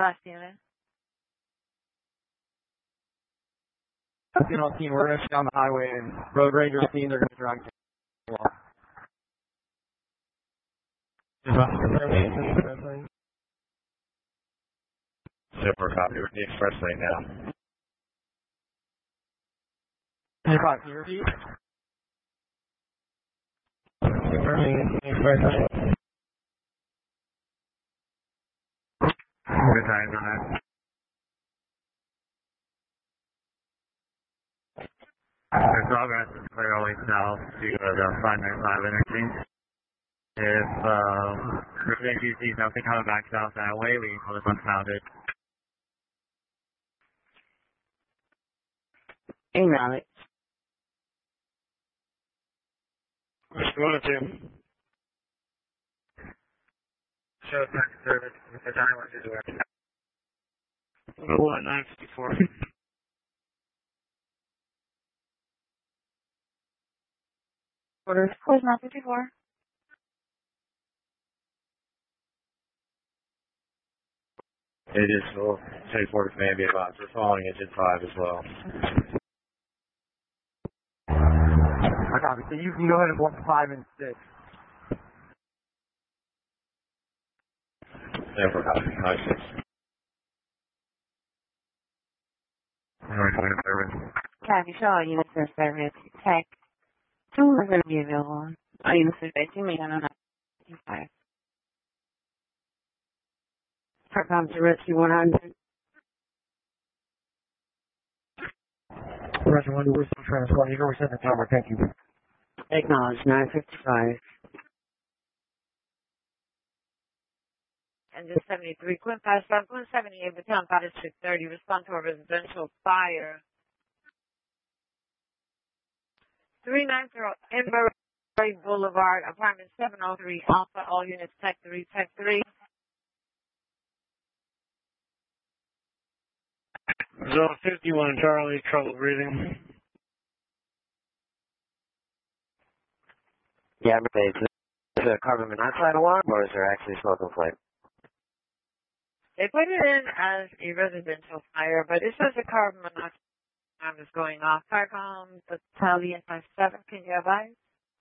Last unit. Funeral team, we're rushing down the highway and road rangers team, they're going to drag you off. Super copy with the express right now. 25, can you repeat? Confirming the express lane. Good times on that. Progress is clearly south to the 595 interchange. If Route ATC sees nothing coming back south that way, we can call this unfounded. Email it. Which one or two? Show time service with the time which is where? What, 954? Orders, course 954. It is full. Take forward maybe about. We're following engine 5 as well. I copy. So you can go ahead and block 5 and 6. Never copy. 5-6. Alright, service. Copy, show all units in service. Tech. 2 are going to be available. All units in service. You may have on 955. Come to Rescue 100. Roger 1, we're still trying to score. You can reset the timer. Thank you. Acknowledge 955. And just 73, Quint 57, Quint 78, Baton 5630, respond to a residential fire. 390 Inverary Boulevard, apartment 703, Alpha, all units, Tech 3, Tech 3. Zone 51, Charlie, trouble breathing. Yeah, is it a carbon monoxide alarm or is there actually smoke and flame? They put it in as a residential fire, but it says the carbon monoxide is going off. Farcom, Battalion 57, can you advise?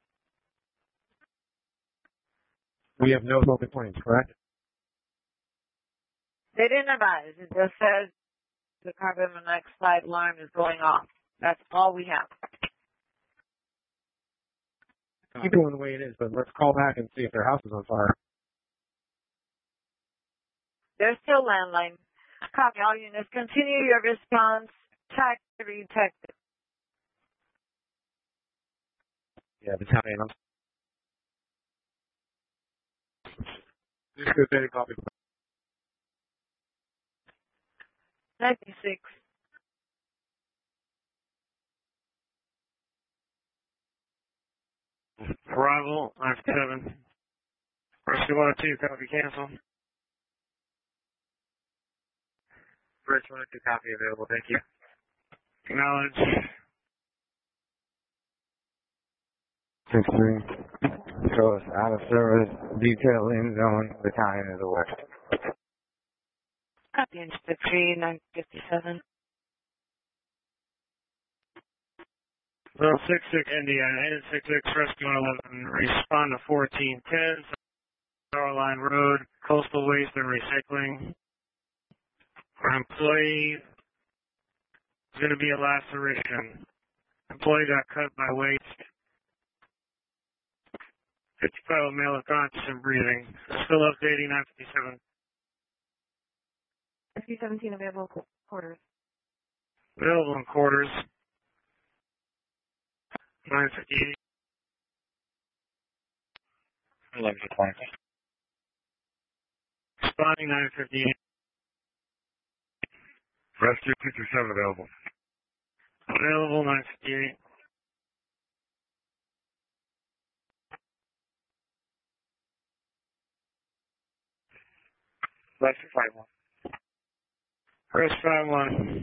We have no smoke and flames, correct? They didn't advise. It just says the carbon monoxide alarm is going off. That's all we have. Keep it going the way it is, but let's call back and see if their house is on fire. There's still landline. Copy all units. Continue your response. Tech 3, Tech 3. Yeah, battalion. Just go ahead and copy. 96. Arrival, 957. Rescue 102, copy, cancel. Bridge 102, copy available, thank you. Acknowledge. 6-3. Show us out of service. Detail in zone. Battalion is aware. Copy, Insta 3, 957. Zone 66, Indiana, 866, Rescue 111, respond to 1410, Line Road, Coastal Waste and Recycling. For employee, it's going to be a laceration. Employee got cut by waste. 55 male unconscious and breathing. Still updating 957. 17 available quarters. Available in quarters. 958. 11:20. Responding 958. Rescue 227 available. Available 958. Rescue 51. Rescue 51.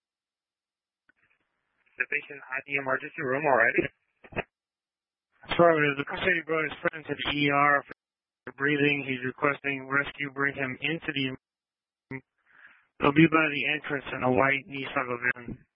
The patient at the emergency room already? Affirmative. The custody brought his friend to the ER for breathing. He's requesting rescue bring him into the It'll be by the entrance in a white Nissan Lagoon.